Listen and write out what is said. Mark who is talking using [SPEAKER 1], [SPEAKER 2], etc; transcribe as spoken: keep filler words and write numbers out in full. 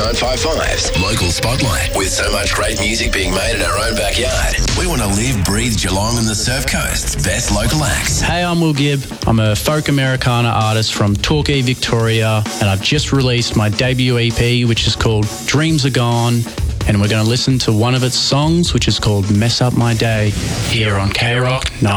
[SPEAKER 1] nine five five's Local Spotlight. With so much great music being made in our own backyard, we want to live, breathe Geelong and the Surf Coast's best local acts.
[SPEAKER 2] Hey, I'm Will Gibb. I'm a folk Americana artist from Torquay, Victoria, and I've just released my debut E P, which is called Dreams Are Gone, and we're going to listen to one of its songs, which is called Mess Up My Day, here on K-Rock nine.